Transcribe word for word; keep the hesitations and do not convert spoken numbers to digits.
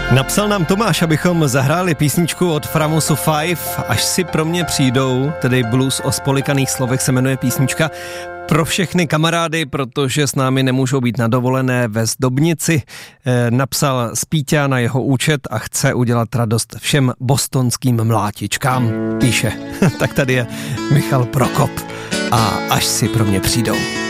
Napsal nám Tomáš, abychom zahráli písničku od Framusu Five, Až si pro mě přijdou, tedy blues o spolikaných slovech se jmenuje písnička. Pro všechny kamarády, protože s námi nemůžou být na dovolené ve Zdobnici, eh, napsal Spíťa na jeho účet a chce udělat radost všem bostonským mlátičkám. Píše, tak tady je Michal Prokop a Až si pro mě přijdou.